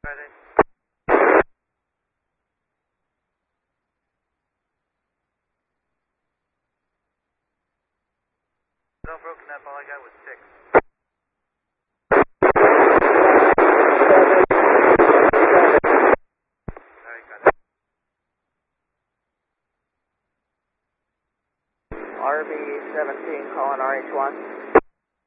Ready. No broken up, all I got was 6. Alright, got it. RB 17 calling RH1.